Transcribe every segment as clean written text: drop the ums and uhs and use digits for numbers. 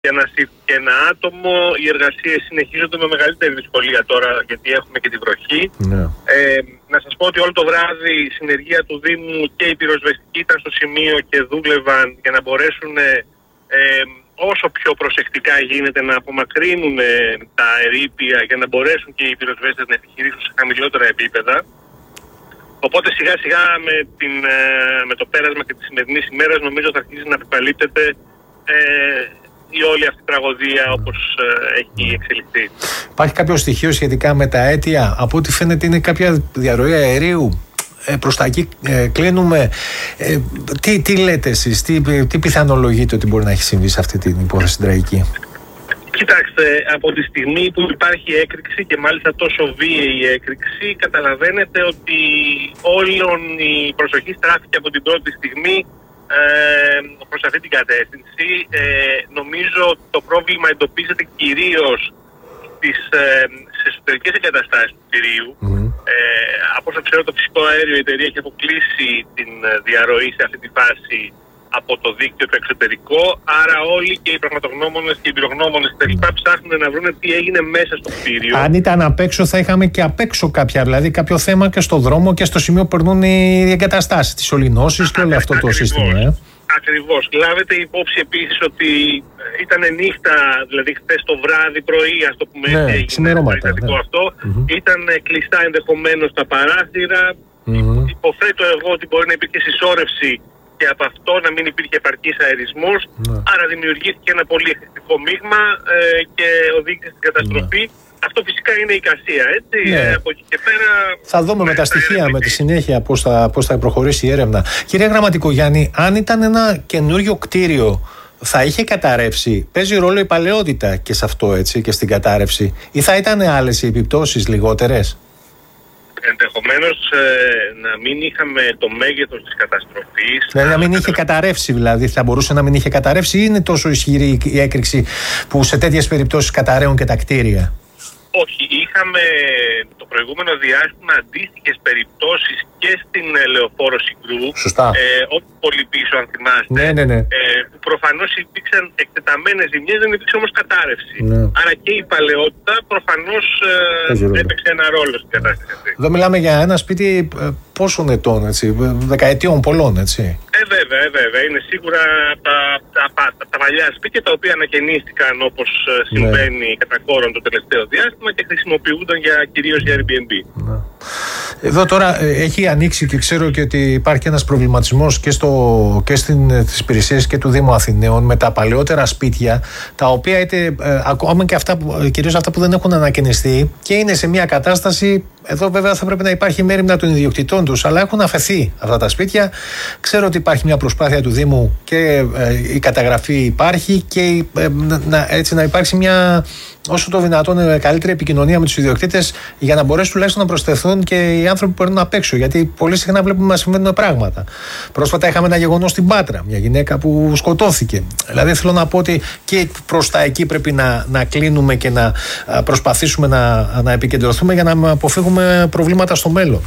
και ένα άτομο. Οι εργασίες συνεχίζονται με μεγαλύτερη δυσκολία τώρα, γιατί έχουμε και τη βροχή. Ναι. Να σας πω ότι όλο το βράδυ η συνεργεία του Δήμου και οι πυροσβεστικοί ήταν στο σημείο και δούλευαν για να μπορέσουν όσο πιο προσεκτικά γίνεται να απομακρύνουν τα ερείπια για να μπορέσουν και οι πυροσβέστες να επιχειρήσουν σε χαμηλότερα επίπεδα. Οπότε σιγά σιγά με το πέρασμα και της σημερινής ημέρας νομίζω θα αρχίσει να αποκαλύπτεται η όλη αυτή η τραγωδία όπως έχει εξελιχθεί. Υπάρχει κάποιο στοιχείο σχετικά με τα αίτια? Από ό,τι φαίνεται είναι κάποια διαρροή αερίου. Προς τα εκεί κλείνουμε. Τι λέτε εσείς, τι πιθανολογείτε ότι μπορεί να έχει συμβεί σε αυτή την υπόθεση τραγική? Κοιτάξτε, από τη στιγμή που υπάρχει έκρηξη και μάλιστα τόσο βίαιη έκρηξη, καταλαβαίνετε ότι όλη η προσοχή στράφηκε από την πρώτη στιγμή προς αυτή την κατεύθυνση. Νομίζω ότι το πρόβλημα εντοπίζεται κυρίως στις εσωτερικές εγκαταστάσεις του κτηρίου. Από όσο ξέρω, το φυσικό αέριο η εταιρεία έχει αποκλείσει την διαρροή σε αυτή τη φάση από το δίκτυο το εξωτερικό, άρα όλοι και οι πραγματογνώμονες και οι εμπειρογνώμονες ψάχνουν να βρουν τι έγινε μέσα στο κτίριο. Αν ήταν απ' έξω θα είχαμε και απ' έξω κάποια, δηλαδή κάποιο θέμα και στο δρόμο και στο σημείο που περνούν οι εγκαταστάσεις, τις ολυνώσεις και όλο αυτό το σύστημα. Ακριβώς. Λάβετε υπόψη επίσης ότι ήταν νύχτα, δηλαδή χθες το βράδυ, πρωί, ας το πούμε, έγινε αυτό. Ήταν κλειστά ενδεχομένως τα παράθυρα. Υποθέτω εγώ ότι μπορεί να υπήρχε συσσόρευση και από αυτό να μην υπήρχε επαρκής αερισμός. Άρα δημιουργήθηκε ένα πολύ εκρηκτικό μείγμα και οδήγησε στην καταστροφή. Αυτό φυσικά είναι η εικασία, έτσι. Από εκεί και πέρα. Θα δούμε με τα στοιχεία, με τη συνέχεια πώς θα προχωρήσει η έρευνα. Κυρία Γραμματικογιάννη, αν ήταν ένα καινούριο κτίριο, θα είχε καταρρεύσει? Παίζει ρόλο η παλαιότητα και σε αυτό, έτσι, και στην κατάρρευση, ή θα ήταν άλλες οι επιπτώσεις, λιγότερες? Ενδεχομένως να μην είχαμε το μέγεθος της καταστροφής. Δηλαδή να μην είχε καταρρεύσει, δηλαδή θα μπορούσε να μην είχε καταρρεύσει, ή είναι τόσο ισχυρή η έκρηξη που σε τέτοιες περιπτώσεις καταραίουν και τα κτίρια? Όχι, είχαμε το προηγούμενο διάστημα αντίστοιχες περιπτώσεις και στην Λεωφόρο Συγκρού. Σωστά. Όπου πολύ πίσω, αν θυμάστε. Ναι. Που προφανώς υπήρξαν εκτεταμένες ζημιές, δεν υπήρξε όμως κατάρρευση. Ναι. Άρα και η παλαιότητα προφανώς έπαιξε ένα ρόλο στην κατάσταση αυτή. Εδώ μιλάμε για ένα σπίτι πόσων ετών, έτσι, δεκαετιών πολλών, έτσι. Βέβαια. Είναι σίγουρα τα παλιά σπίτια τα οποία ανακαινίστηκαν όπως συμβαίνει κατά κόρον το τελευταίο διάστημα και χρησιμοποιούνταν κυρίως για Airbnb. Ναι. Εδώ τώρα έχει ανοίξει και ξέρω και ότι υπάρχει ένας προβληματισμός και στις υπηρεσίες και του Δήμου Αθηναίων με τα παλαιότερα σπίτια, τα οποία ακόμα και κυρίως αυτά που δεν έχουν ανακαινιστεί και είναι σε μια κατάσταση. Εδώ βέβαια θα πρέπει να υπάρχει μέριμνα των ιδιοκτητών τους, αλλά έχουν αφαιθεί αυτά τα σπίτια. Ξέρω ότι υπάρχει μια προσπάθεια του Δήμου και η καταγραφή υπάρχει και έτσι να υπάρξει μια όσο το δυνατόν καλύτερη επικοινωνία με τους ιδιοκτήτες για να μπορέσουν τουλάχιστον να προσθεθούν και οι άνθρωποι που παίρνουν απ' έξω. Γιατί πολύ συχνά βλέπουμε να συμβαίνουν πράγματα. Πρόσφατα είχαμε ένα γεγονός στην Πάτρα, μια γυναίκα που σκοτώθηκε. Δηλαδή θέλω να πω ότι και προς τα εκεί πρέπει να κλείνουμε και να προσπαθήσουμε να επικεντρωθούμε για να αποφύγουμε προβλήματα στο μέλλον.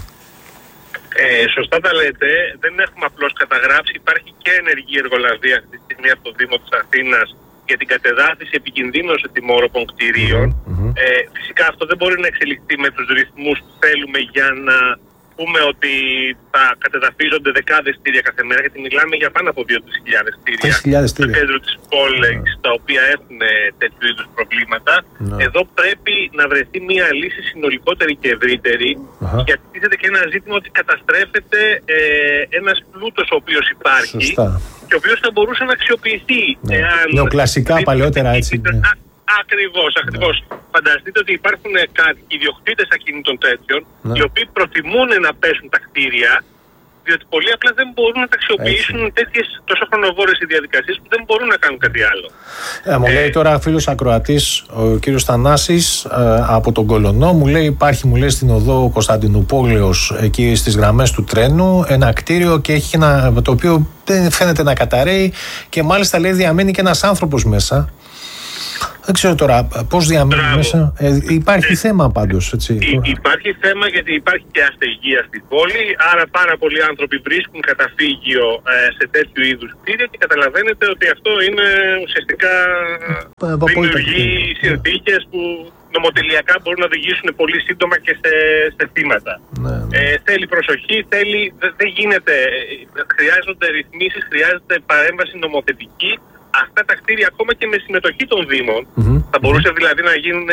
Σωστά τα λέτε. Δεν έχουμε απλώς καταγράψει. Υπάρχει και ενεργή εργολαβία αυτή τη στιγμή από το Δήμο της Αθήνας για την κατεδάφιση επικινδύνων ετοιμόρροπων κτηρίων. Φυσικά αυτό δεν μπορεί να εξελιχθεί με τους ρυθμούς που θέλουμε για να πούμε ότι θα κατεδαφίζονται δεκάδες κτίρια κάθε μέρα, γιατί μιλάμε για πάνω από 2.000 κτίρια στο κέντρο της πόλης, τα οποία έχουν τέτοιου είδους προβλήματα. Εδώ πρέπει να βρεθεί μια λύση συνολικότερη και ευρύτερη, γιατί τίθεται και ένα ζήτημα ότι καταστρέφεται ένας πλούτος ο οποίος υπάρχει. Και ο οποίος θα μπορούσε να αξιοποιηθεί. Νεοκλασικά, παλαιότερα, έτσι. Ακριβώς. Φανταστείτε ότι υπάρχουν ιδιοκτήτες ακινήτων τέτοιων, οι οποίοι προτιμούν να πέσουν τα κτίρια, διότι πολύ απλά δεν μπορούν να τα αξιοποιήσουν τέτοιες τόσο χρονοβόρες οι διαδικασίες που δεν μπορούν να κάνουν κάτι άλλο. Μου λέει τώρα φίλος ακροατής, ο κύριος Θανάσης από τον Κολωνό, μου λέει υπάρχει στην οδό Κωνσταντινούπολεως, εκεί στις γραμμές του τρένου, ένα κτίριο και έχει το οποίο δεν φαίνεται να καταραίει και μάλιστα λέει διαμένει και ένας άνθρωπος μέσα. Δεν ξέρω τώρα πώς διαμένει μέσα. Υπάρχει θέμα πάντως. Υπάρχει θέμα γιατί υπάρχει και αστεγία στην πόλη. Άρα πάρα πολλοί άνθρωποι βρίσκουν καταφύγιο σε τέτοιου είδους κτίρια και καταλαβαίνετε ότι αυτό είναι ουσιαστικά δημιουργεί συνθήκες που νομοτελειακά μπορούν να οδηγήσουν πολύ σύντομα και σε θύματα. Θέλει προσοχή, δεν γίνεται. Χρειάζονται ρυθμίσεις, χρειάζεται παρέμβαση νομοθετική. Αυτά τα κτίρια ακόμα και με συμμετοχή των Δήμων θα μπορούσε δηλαδή να γίνουν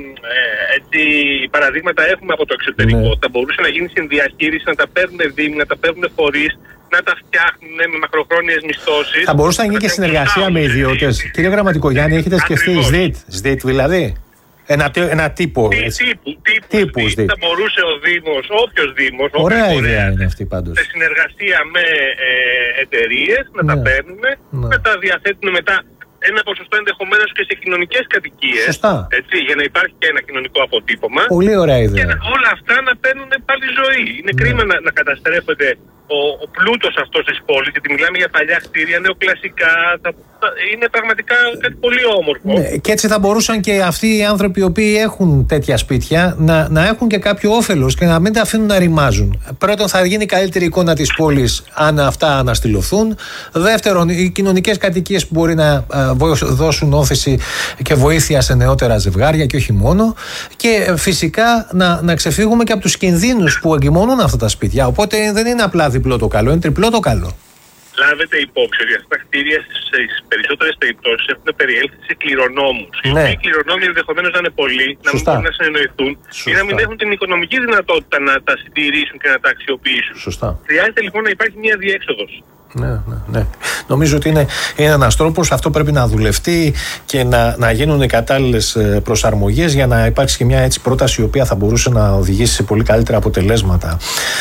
έτσι, παραδείγματα έχουμε από το εξωτερικό. Θα μπορούσε να γίνει συνδιαχείριση, να τα παίρνουν Δήμοι, να τα παίρνουν φορείς, να τα φτιάχνουν με μακροχρόνιες μισθώσεις. Θα μπορούσε να γίνει και συνεργασία με ιδιώτες. Κύριε Γραμματικογιάννη, έχετε σκεφτεί ΣΔΙΤ δηλαδή? Ένα τύπο. Τύπου. Θα μπορούσε ο Δήμος, όποιος Δήμος, ωραία ιδέα είναι αυτή πάντως, σε συνεργασία με εταιρείες να τα παίρνουν, να τα διαθέτουν μετά ένα ποσοστό ενδεχομένως και σε κοινωνικές κατοικίες. Σωστά. Έτσι, για να υπάρχει και ένα κοινωνικό αποτύπωμα. Πολύ ωραία ιδέα. Και όλα αυτά να παίρνουν πάλι ζωή. Είναι κρίμα να καταστρέφεται ο πλούτος αυτός της πόλης, γιατί μιλάμε για παλιά κτίρια, νεοκλασικά, είναι πραγματικά κάτι πολύ όμορφο. Ναι, και έτσι θα μπορούσαν και αυτοί οι άνθρωποι οι οποίοι έχουν τέτοια σπίτια να έχουν και κάποιο όφελος και να μην τα αφήνουν να ρημάζουν. Πρώτον, θα γίνει καλύτερη εικόνα της πόλης αν αυτά αναστηλωθούν. Δεύτερον, οι κοινωνικές κατοικίες που μπορεί να δώσουν όθηση και βοήθεια σε νεότερα ζευγάρια και όχι μόνο. Και φυσικά να ξεφύγουμε και από τους κινδύνους που εγκυμονούν αυτά τα σπίτια. Οπότε δεν είναι απλά διπλό το καλό, είναι τριπλό το καλό. Λάβετε υπόψη ότι αυτά τα κτίρια στις περισσότερες περιπτώσεις έχουν περιέλθει σε κληρονόμους. Ναι. Οι κληρονόμοι ενδεχομένως να είναι πολλοί, να μην μπορούν να συνεννοηθούν ή να μην έχουν την οικονομική δυνατότητα να τα συντηρήσουν και να τα αξιοποιήσουν. Σωστά. Χρειάζεται λοιπόν να υπάρχει μια διέξοδος. Ναι. Νομίζω ότι είναι ένας τρόπος. Αυτό πρέπει να δουλευτεί και να γίνουν οι κατάλληλες προσαρμογές για να υπάρξει και μια έτσι πρόταση η οποία θα μπορούσε να οδηγήσει σε πολύ καλύτερα αποτελέσματα.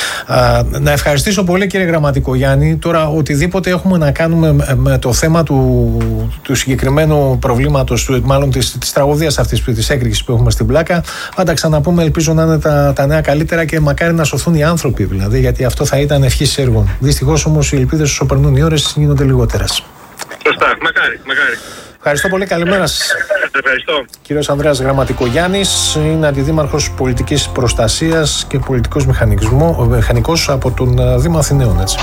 Να ευχαριστήσω πολύ, κύριε Γραμματικογιάννη. Τώρα, οτιδήποτε έχουμε να κάνουμε με το θέμα του συγκεκριμένου προβλήματος, μάλλον της τραγωδίας αυτής της έκρηξης που έχουμε στην Πλάκα, θα τα ξαναπούμε. Ελπίζω να είναι τα νέα καλύτερα και μακάρι να σωθούν οι άνθρωποι, δηλαδή, γιατί αυτό θα ήταν ευχής έργων. Δυστυχώς όμως οι ελπίδες όσο περνούν οι ώρες γίνονται λιγότερες. Σωστά, μακάρι. Ευχαριστώ πολύ, καλημέρα σας. Ευχαριστώ. Κύριος Ανδρέας Γραμματικογιάννης είναι αντιδήμαρχος πολιτικής προστασίας και πολιτικός μηχανικός από τον Δήμο Αθηναίων, έτσι.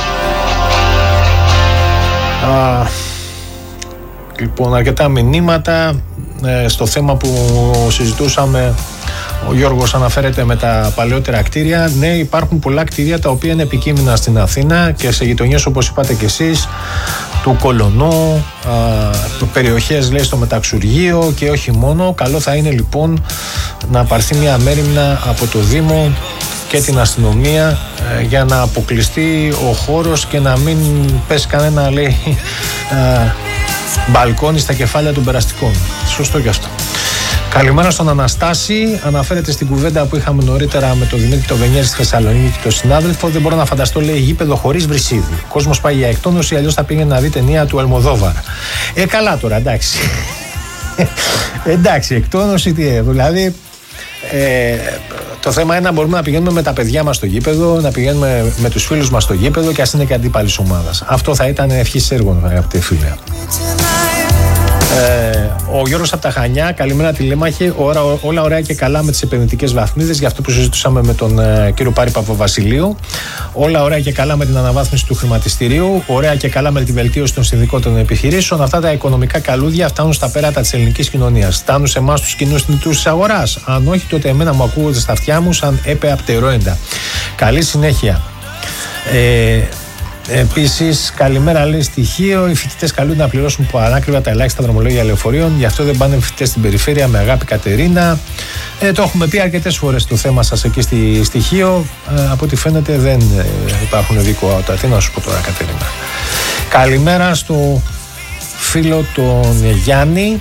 Λοιπόν, αρκετά μηνύματα στο θέμα που συζητούσαμε. Ο Γιώργος αναφέρεται με τα παλαιότερα κτίρια. Ναι, υπάρχουν πολλά κτίρια τα οποία είναι επικείμενα στην Αθήνα και σε γειτονιές, όπως είπατε και εσείς, του Κολονού, περιοχές, λέει, στο Μεταξουργείο και όχι μόνο. Καλό θα είναι λοιπόν να πάρθει μια μέριμνα από το Δήμο και την αστυνομία για να αποκλειστεί ο χώρος και να μην πέσει κανένα, λέει, μπαλκόνι στα κεφάλια των περαστικών. Σωστό και αυτό. Καλημέρα στον Αναστάση. Αναφέρεται στην κουβέντα που είχαμε νωρίτερα με τον Δημήτρη το Βενιέρη στη Θεσσαλονίκη και τον συνάδελφο. Δεν μπορώ να φανταστώ, λέει, γήπεδο χωρίς Βρυσίδη. Ο κόσμος πάει για εκτόνωση, αλλιώς θα πήγαινε να δει ταινία του Αλμοδόβαρ. Καλά τώρα, εντάξει. Εντάξει, εκτόνωση τι, δηλαδή. Το θέμα είναι να μπορούμε να πηγαίνουμε με τα παιδιά μας στο γήπεδο, να πηγαίνουμε με τους φίλους μας στο γήπεδο και ας είναι και αντίπαλης ομάδας. Αυτό θα ήταν ευχής έργων, αγαπητέ φίλε. Ο Γιώργος από τα Χανιά, καλημέρα τηλέμαχε. Όλα ωραία και καλά με τις επενδυτικές βαθμίδες, για αυτό που συζητούσαμε με τον κύριο Πάρη Παπαβασιλείου. Όλα ωραία και καλά με την αναβάθμιση του χρηματιστηρίου. Ωραία και καλά με τη βελτίωση των συνδικών των επιχειρήσεων. Αυτά τα οικονομικά καλούδια φτάνουν στα πέρατα της ελληνικής κοινωνίας. Φτάνουν σε εμάς τους κοινούς θνητούς της αγοράς. Αν όχι, τότε εμένα μου ακούγονται στα αυτιά μου σαν έπε απτερόεντα. Καλή συνέχεια. Επίσης, καλημέρα, λέει, στοιχείο. Οι φοιτητές καλούνται να πληρώσουν ανάκριβα τα ελάχιστα δρομολόγια λεωφορείων. Γι' αυτό δεν πάνε φοιτητές στην περιφέρεια, με αγάπη, Κατερίνα. Το έχουμε πει αρκετές φορές το θέμα σας εκεί στη στοιχείο. Από ό,τι φαίνεται δεν υπάρχουν δικαιώματα. Τι να σου πω τώρα, Κατερίνα. Καλημέρα στο φίλο τον Γιάννη.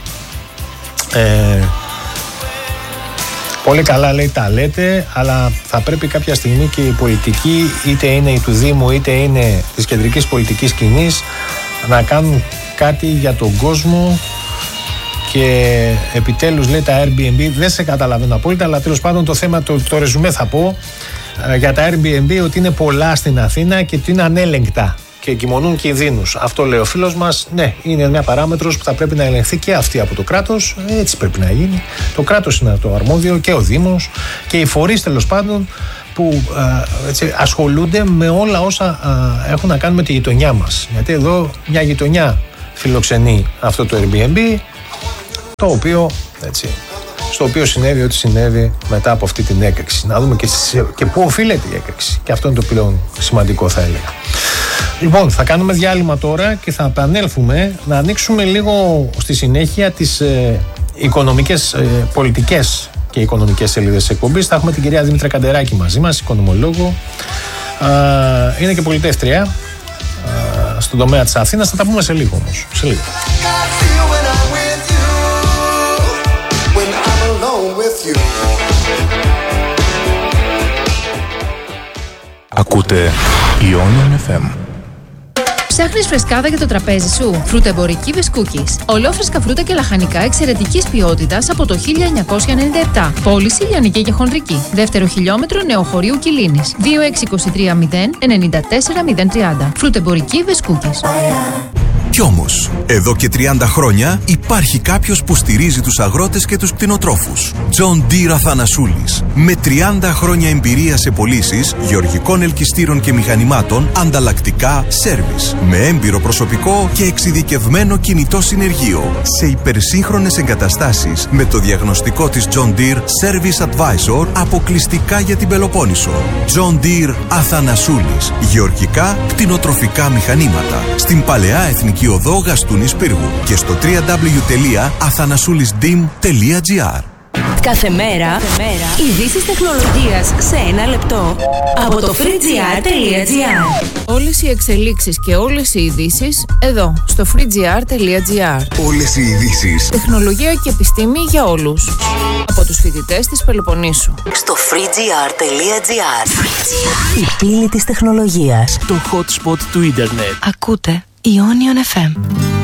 Πολύ καλά, λέει, τα λέτε, αλλά θα πρέπει κάποια στιγμή και η πολιτική, είτε είναι η του Δήμου είτε είναι της κεντρικής πολιτικής σκηνής, να κάνουν κάτι για τον κόσμο. Και επιτέλους, λέει, τα Airbnb, δεν σε καταλαβαίνω απόλυτα, αλλά τέλος πάντων το θέμα, το ρεζουμέ θα πω για τα Airbnb, ότι είναι πολλά στην Αθήνα και ότι είναι ανέλεγκτα και εγκυμονούν κινδύνους. Αυτό λέει ο φίλος μας. Ναι, είναι μια παράμετρος που θα πρέπει να ελεγχθεί και αυτή από το κράτος. Έτσι πρέπει να γίνει. Το κράτος είναι το αρμόδιο και ο Δήμος και οι φορείς τέλος πάντων που ασχολούνται με όλα όσα έχουν να κάνουν με τη γειτονιά μας. Γιατί εδώ μια γειτονιά φιλοξενεί αυτό το Airbnb, το οποίο στο οποίο συνέβη ό,τι συνέβη μετά από αυτή την έκρηξη. Να δούμε και πού οφείλεται η έκρηξη. Και αυτό είναι το πλέον σημαντικό, θα έλεγα. Λοιπόν, θα κάνουμε διάλειμμα τώρα και θα επανέλθουμε να ανοίξουμε λίγο στη συνέχεια τις οικονομικές, πολιτικές και οικονομικές σελίδες της εκπομπής. Θα έχουμε την κυρία Δήμητρα Καντεράκη μαζί μας, οικονομολόγο. Είναι και πολιτεύτρια στον τομέα της Αθήνας. Θα τα πούμε σε λίγο όμως. Σε λίγο. Ακούτε Ionian FM. Ψάχνεις φρεσκάδα για το τραπέζι σου? Φρουτεμπορική Βεσκούκης. Ολόφρεσκα φρούτα και λαχανικά εξαιρετικής ποιότητας από το 1997. Πώληση λιανική και χονδρική. Δεύτερο χιλιόμετρο Νεοχωρίου Κιλίνης. 2623 094 030. Φρουτεμπορική Βεσκούκης. Κι όμως, εδώ και 30 χρόνια υπάρχει κάποιος που στηρίζει τους αγρότες και τους κτηνοτρόφους. John Deere Αθανασούλης. Με 30 χρόνια εμπειρία σε πωλήσεις γεωργικών ελκυστήρων και μηχανημάτων, ανταλλακτικά, σέρβις. Με έμπειρο προσωπικό και εξειδικευμένο κινητό συνεργείο. Σε υπερσύγχρονες εγκαταστάσεις με το διαγνωστικό της John Deere Service Advisor αποκλειστικά για την Πελοπόννησο. John Deere Αθανασούλης. Γεωργικά, κτηνοτροφικά μηχανήματα. Στην Παλαιά Εθνική Οδό Γαστούνης Πύργου και στο www.athanasoulisdim.gr. Κάθε μέρα ειδήσεις τεχνολογίας σε ένα λεπτό από το freegr.gr. Όλες οι εξελίξεις και όλες οι ειδήσεις εδώ στο freegr.gr. Όλες οι ειδήσεις. Τεχνολογία και επιστήμη για όλους. Από τους φοιτητές της Πελοποννήσου. Στο freegr.gr. Η πύλη της τεχνολογίας. Το hotspot του ίντερνετ. Ακούτε Ionian FM.